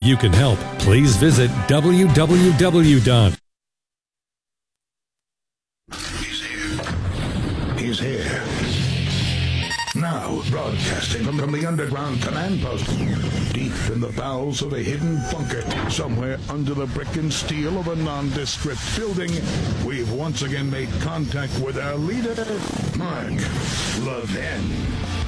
you can help, please visit www. He's here. Now, broadcasting from the underground command post, deep in the bowels of a hidden bunker, somewhere under the brick and steel of a nondescript building, we've once again made contact with our leader, Mark Levin.